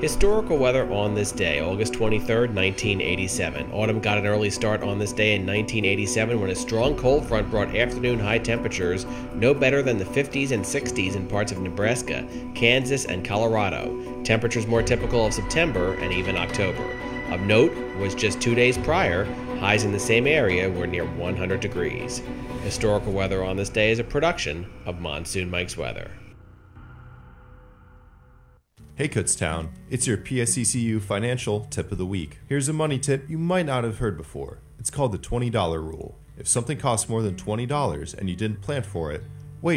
Historical weather on this day, August 23rd, 1987. Autumn got an early start on this day in 1987 when a strong cold front brought afternoon high temperatures no better than the 50s and 60s in parts of Nebraska, Kansas, and Colorado. Temperatures more typical of September and even October. Of note was just 2 days prior, highs in the same area were near 100 degrees. Historical weather on this day is a production of Monsoon Mike's Weather. Hey Kutztown, it's your PSECU financial tip of the week. Here's a money tip you might not have heard before. It's called the $20 rule. If something costs more than $20 and you didn't plan for it,